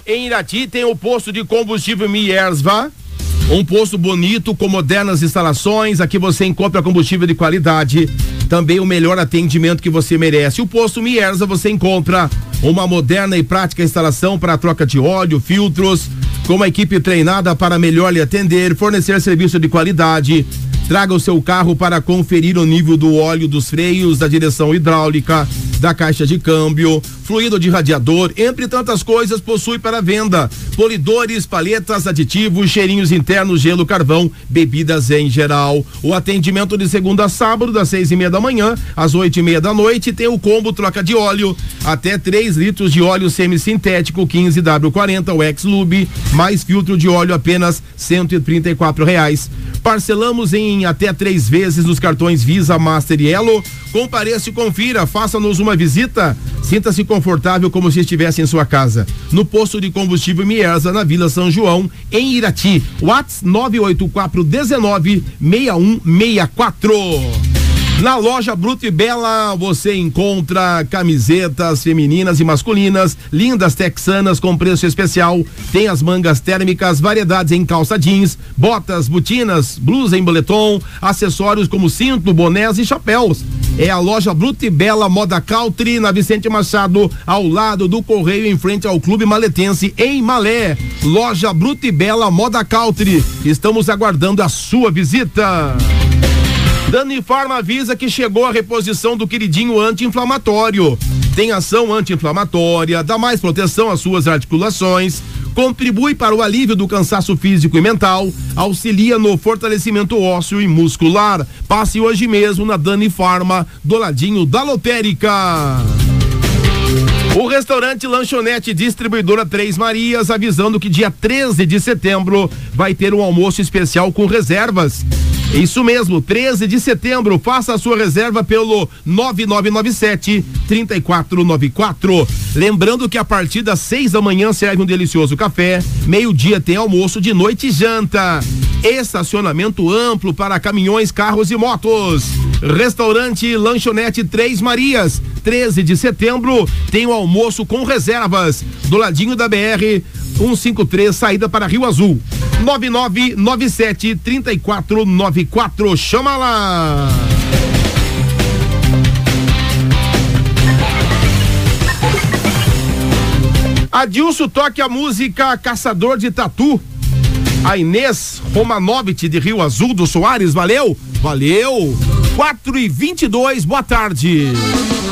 Em Irati tem o posto de combustível Miersva, um posto bonito com modernas instalações. Aqui você encontra combustível de qualidade, também o melhor atendimento que você merece. O posto Miersva você encontra uma moderna e prática instalação para a troca de óleo, filtros, com uma equipe treinada para melhor lhe atender, fornecer serviço de qualidade. Traga o seu carro para conferir o nível do óleo dos freios, da direção hidráulica, da caixa de câmbio, fluido de radiador, entre tantas coisas, possui para venda polidores, paletas, aditivos, cheirinhos internos, gelo, carvão, bebidas em geral. O atendimento de segunda a sábado, das 6:30 da manhã às 8:30 da noite. Tem o combo troca de óleo, até 3 litros de óleo semissintético 15W40, o X-Lube, mais filtro de óleo, apenas R$134. Parcelamos em até 3 vezes nos cartões Visa, Master e Elo. Compareça e confira, faça-nos uma visita, sinta-se confortável como se estivesse em sua casa. No posto de combustível Miersva, na Vila São João, em Irati. WhatsApp 984196164. Na loja Bruto e Bela você encontra camisetas femininas e masculinas, lindas texanas com preço especial. Tem as mangas térmicas, variedades em calça jeans, botas, botinas, blusa em boletom, acessórios como cinto, bonés e chapéus. É a loja Bruto e Bela Moda Country, na Vicente Machado, ao lado do Correio, em frente ao Clube Maletense, em Malé. Loja Bruto e Bela Moda Country. Estamos aguardando a sua visita. Danifarma avisa que chegou a reposição do queridinho anti-inflamatório. Tem ação anti-inflamatória, dá mais proteção às suas articulações, contribui para o alívio do cansaço físico e mental, auxilia no fortalecimento ósseo e muscular. Passe hoje mesmo na Danifarma, do ladinho da lotérica. O restaurante Lanchonete Distribuidora Três Marias avisando que dia 13 de setembro vai ter um almoço especial com reservas. Isso mesmo, 13 de setembro, faça a sua reserva pelo 9997-3494. Lembrando que a partir das 6 da manhã serve um delicioso café, meio-dia tem almoço, de noite janta. Estacionamento amplo para caminhões, carros e motos. Restaurante Lanchonete Três Marias, 13 de setembro, tem o almoço com reservas, do ladinho da BR 153, saída para Rio Azul. 9997-3494, chama lá. Adilson, toque a música Caçador de Tatu. A Inês Romanovich de Rio Azul do Soares, valeu? Valeu. 4:22, boa tarde.